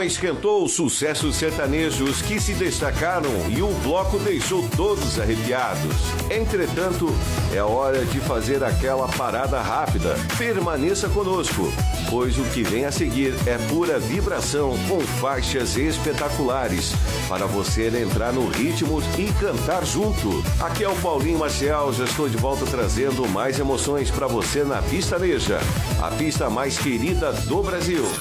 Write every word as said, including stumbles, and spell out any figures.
esquentou, sucessos sertanejos que se destacaram e o bloco deixou todos arrepiados. Entretanto, é hora de fazer aquela parada rápida. Permaneça conosco, pois o que vem a seguir é pura vibração com faixas espetaculares para você entrar no ritmo e cantar junto. Aqui é o Paulinho Marcial, já estou de volta trazendo mais emoções para você na Pistaneja, a pista mais querida do Brasil.